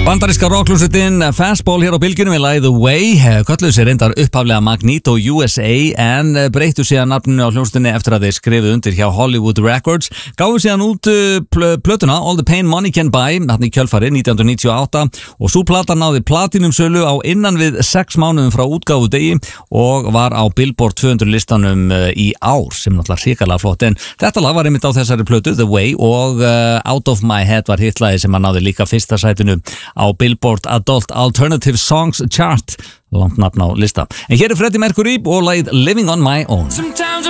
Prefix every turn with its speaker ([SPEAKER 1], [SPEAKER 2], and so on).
[SPEAKER 1] Bandaríska rocklúsitinn Fastball hér á bylgjunum við lagið The Way kölluðu sér reyndar upphaflega Magneto USA en breyttu síðan nafninu á hljómsveitinni eftir að þeir skrifuðu undir hjá Hollywood Records, gáfu síðan út plötuna All the Pain Money Can Buy þarna í kjölfarið 1998 og sú plata náði platinumsölu á innan við 6 mánuðum frá útgáfudegi og var á Billboard 200 listanum í ár sem náttúrulega hrikalega flott, en þetta lag var einmitt á þessari plötu The Way og Out of My Head var hitlagið sem að náði líka fyrsta sætinu á Billboard Adult Alternative Songs Chart, langt nafn á lista. En hér Freddie Mercury og lagið Living on My Own.